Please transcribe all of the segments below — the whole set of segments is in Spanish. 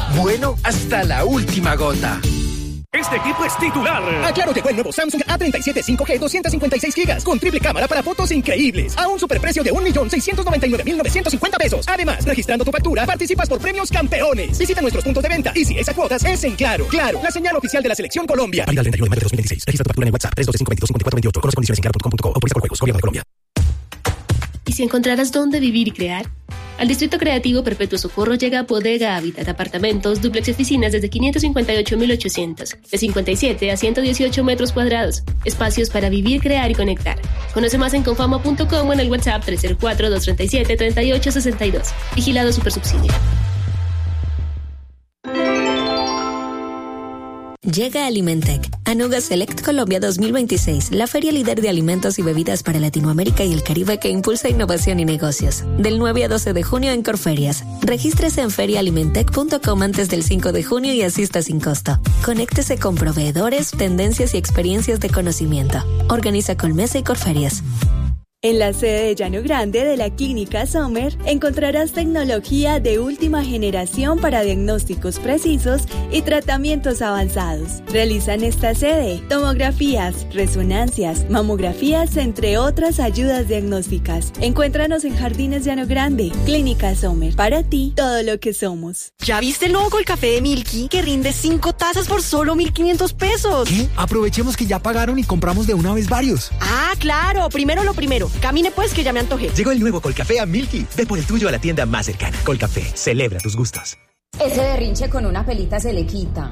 Bueno, hasta la última gota. Este equipo es titular. Aclaro llegó el nuevo Samsung A37 5G 256 GB con triple cámara para fotos increíbles a un superprecio de 1.699.950 pesos. Además, registrando tu factura, participas por premios campeones. Visita nuestros puntos de venta y si es a cuotas, es en Claro. Claro, la señal oficial de la Selección Colombia. Válida el 31 de mayo de 2026. Registra tu factura en el WhatsApp 312-522-5428. Conoce condiciones en claro.com.co o por Gobierno de Colombia. ¿Y si encontraras dónde vivir y crear? Al Distrito Creativo Perpetuo Socorro llega Bodega Habitat, apartamentos, dúplex y oficinas desde 558.800, de 57 a 118 metros cuadrados. Espacios para vivir, crear y conectar. Conoce más en confama.com o en el WhatsApp 304-237-3862. Vigilado Supersubsidio. Llega Alimentec, Anuga Select Colombia 2026, la feria líder de alimentos y bebidas para Latinoamérica y el Caribe que impulsa innovación y negocios. Del 9 a 12 de junio en Corferias. Regístrese en ferialimentec.com antes del 5 de junio y asista sin costo. Conéctese con proveedores, tendencias y experiencias de conocimiento. Organiza Colmesa y Corferias. En la sede de Llano Grande de la Clínica Sommer encontrarás tecnología de última generación para diagnósticos precisos y tratamientos avanzados. Realizan esta sede tomografías, resonancias, mamografías, entre otras ayudas diagnósticas. Encuéntranos en Jardines Llano Grande. Clínica Sommer, para ti todo lo que somos. ¿Ya viste el nuevo Colcafé de Milky que rinde 5 tazas por solo 1.500 pesos? ¿Qué? Aprovechemos que ya pagaron y compramos de una vez varios. Ah, claro, primero lo primero. Camine pues que ya me antojé. Llegó el nuevo Colcafé a Milky. Ve por el tuyo a la tienda más cercana. Colcafé, celebra tus gustos. Ese berrinche con una pelita se le quita.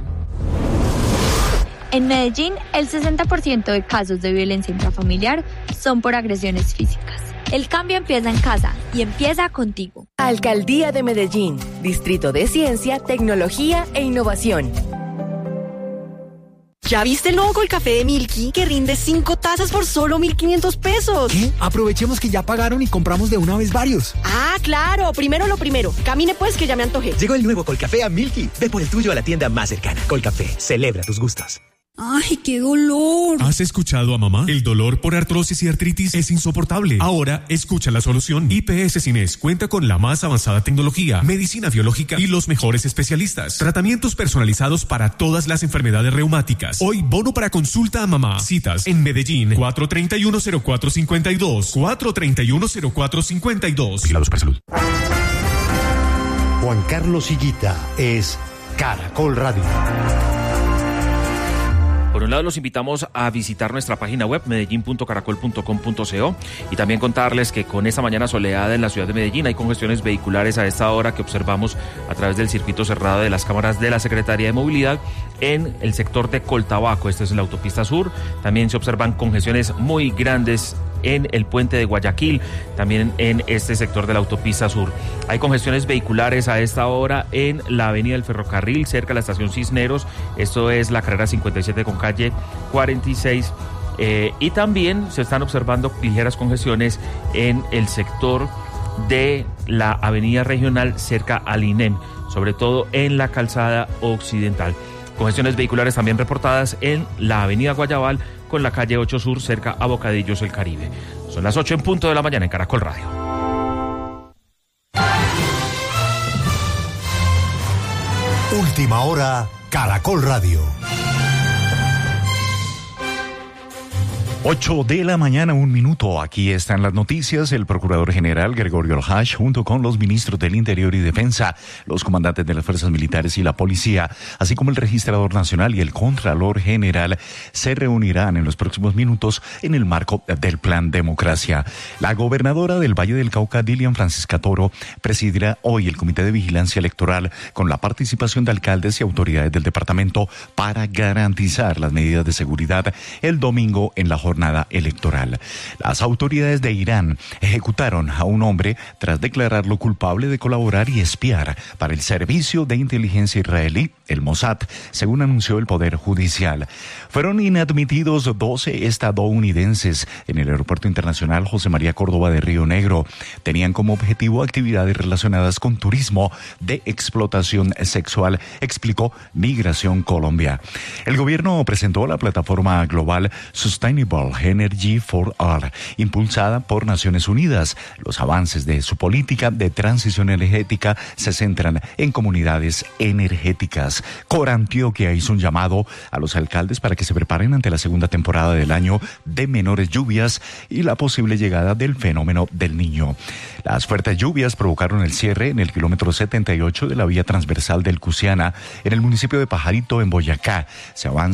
En Medellín, el 60% de casos de violencia intrafamiliar son por agresiones físicas. El cambio empieza en casa y empieza contigo. Alcaldía de Medellín, Distrito de Ciencia, Tecnología e Innovación. ¿Ya viste el nuevo Colcafé de Milky que rinde 5 tazas por solo 1.500 pesos? ¿Qué? Aprovechemos que ya pagaron y compramos de una vez varios. Ah, claro, primero lo primero. Camine pues que ya me antojé. Llegó el nuevo Colcafé a Milky. Ve por el tuyo a la tienda más cercana. Colcafé, celebra tus gustos. ¡Ay, qué dolor! ¿Has escuchado a mamá? El dolor por artrosis y artritis es insoportable. Ahora, escucha la solución. IPS Cines cuenta con la más avanzada tecnología, medicina biológica y los mejores especialistas. Tratamientos personalizados para todas las enfermedades reumáticas. Hoy, bono para consulta a mamá. Citas en Medellín, 431-0452. 431-0452. Vigilados para salud. Juan Carlos Higuita es Caracol Radio. Por un lado, los invitamos a visitar nuestra página web medellin.caracol.com.co y también contarles que con esta mañana soleada en la ciudad de Medellín hay congestiones vehiculares a esta hora que observamos a través del circuito cerrado de las cámaras de la Secretaría de Movilidad en el sector de Coltabaco. Esto es en la autopista sur. También se observan congestiones muy grandes en el puente de Guayaquil, también en este sector de la autopista sur. Hay congestiones vehiculares a esta hora en la avenida del Ferrocarril, cerca de la estación Cisneros. Esto es la carrera 57 con calle 46. Y también se están observando ligeras congestiones en el sector de la avenida regional cerca al INEM, sobre todo en la calzada occidental. Congestiones vehiculares también reportadas en la avenida Guayabal con la calle 8 Sur cerca a Bocadillos el Caribe. Son las 8 en punto de la mañana en Caracol Radio. Última hora, Caracol Radio. 8 de la mañana, 1 minuto. Aquí están las noticias. El Procurador General Gregorio Alhaj, junto con los ministros del Interior y Defensa, los comandantes de las Fuerzas Militares y la Policía, así como el Registrador Nacional y el Contralor General, se reunirán en los próximos minutos en el marco del Plan Democracia. La gobernadora del Valle del Cauca, Dilian Francisca Toro, presidirá hoy el Comité de Vigilancia Electoral con la participación de alcaldes y autoridades del departamento para garantizar las medidas de seguridad el domingo en la jornada electoral. Las autoridades de Irán ejecutaron a un hombre tras declararlo culpable de colaborar y espiar para el servicio de inteligencia israelí, el Mossad, según anunció el Poder Judicial. Fueron inadmitidos 12 estadounidenses en el Aeropuerto Internacional José María Córdoba de Río Negro. Tenían como objetivo actividades relacionadas con turismo de explotación sexual, explicó Migración Colombia. El gobierno presentó la plataforma global Sustainable Global Energy for All, impulsada por Naciones Unidas. Los avances de su política de transición energética se centran en comunidades energéticas. Corantioquia hizo un llamado a los alcaldes para que se preparen ante la segunda temporada del año de menores lluvias y la posible llegada del fenómeno del Niño. Las fuertes lluvias provocaron el cierre en el kilómetro 78 de la vía transversal del Cusiana, en el municipio de Pajarito, en Boyacá. Se avanza